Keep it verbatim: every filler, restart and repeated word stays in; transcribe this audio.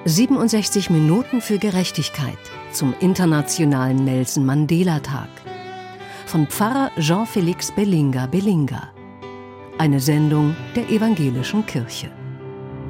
siebenundsechzig Minuten für Gerechtigkeit zum internationalen Nelson-Mandela-Tag. Von Pfarrer Jean-Félix Belinga Belinga. Eine Sendung der Evangelischen Kirche.